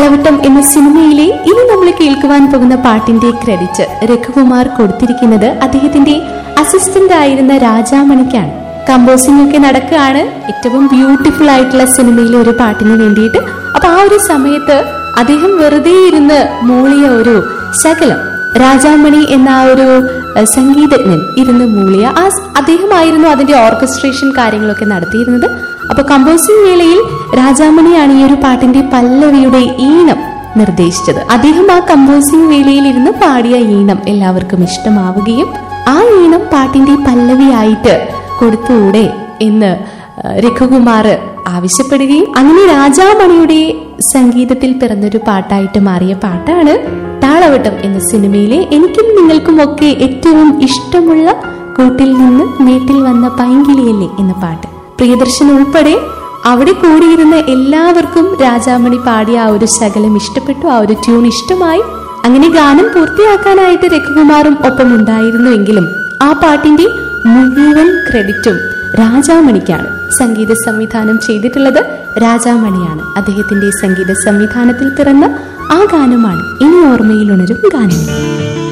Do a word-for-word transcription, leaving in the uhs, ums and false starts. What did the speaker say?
താളവട്ടം എന്ന സിനിമയിലെ ഇനി നമ്മൾ കേൾക്കുവാൻ പോകുന്ന പാട്ടിന്റെ ക്രെഡിറ്റ് രഘുകുമാർ കൊടുത്തിരിക്കുന്നത് അദ്ദേഹത്തിന്റെ അസിസ്റ്റന്റ് ആയിരുന്ന രാജാമണിക്കാണ്. കമ്പോസിംഗ് ഒക്കെ നടക്കുകയാണ് ഏറ്റവും ബ്യൂട്ടിഫുൾ ആയിട്ടുള്ള സിനിമയിലെ ഒരു പാട്ടിന് വേണ്ടിയിട്ട്. അപ്പൊ ആ ഒരു സമയത്ത് അദ്ദേഹം വെറുതെ ഇരുന്ന് മൂളിയ ഒരു ശകലം, രാജാമണി എന്ന ആ ഒരു സംഗീതജ്ഞൻ ഇരുന്ന് മൂളിയ ആ അദ്ദേഹമായിരുന്നു അതിന്റെ ഓർക്കസ്ട്രേഷൻ കാര്യങ്ങളൊക്കെ നടത്തിയിരുന്നത്. അപ്പൊ കമ്പോസിംഗ് വേളയിൽ രാജാമണിയാണ് ഈ ഒരു പാട്ടിന്റെ പല്ലവിയുടെ ഈണം നിർദ്ദേശിച്ചത്. അദ്ദേഹം ആ കമ്പോസിംഗ് വേളയിൽ ഇരുന്ന് പാടിയ ഈണം എല്ലാവർക്കും ഇഷ്ടമാവുകയും ആ ഈണം പാട്ടിന്റെ പല്ലവിയായിട്ട് കൊടുത്തൂടെ എന്ന് രഘുകുമാർ ആവശ്യപ്പെടുകയും അങ്ങനെ രാജാമണിയുടെ സംഗീതത്തിൽ പിറന്നൊരു പാട്ടായിട്ട് മാറിയ പാട്ടാണ് താളവട്ടം എന്ന സിനിമയിലെ എനിക്കും നിങ്ങൾക്കും ഒക്കെ ഏറ്റവും ഇഷ്ടമുള്ള കൂട്ടിൽ നിന്ന് വീട്ടിൽ വന്ന പൈങ്കിളിയല്ലേ എന്ന പാട്ട്. പ്രിയദർശൻ ഉൾപ്പെടെ അവിടെ കൂടിയിരുന്ന എല്ലാവർക്കും രാജാമണി പാടിയ ആ ഒരു ശകലം ഇഷ്ടപ്പെട്ടു, ആ ഒരു ട്യൂൺ ഇഷ്ടമായി. അങ്ങനെ ഗാനം പൂർത്തിയാക്കാനായിട്ട് രഘുകുമാറും ഒപ്പം ഉണ്ടായിരുന്നുവെങ്കിലും ആ പാട്ടിന്റെ മുഴുവൻ ക്രെഡിറ്റും രാജാമണിക്കാണ്. സംഗീത സംവിധാനം ചെയ്തിട്ടുള്ളത് രാജാമണിയാണ്. അദ്ദേഹത്തിന്റെ സംഗീത സംവിധാനത്തിൽ പിറന്ന ആ ഗാനമാണ് ഇനി ഓർമ്മയിൽ ഉണരും ഗാനം.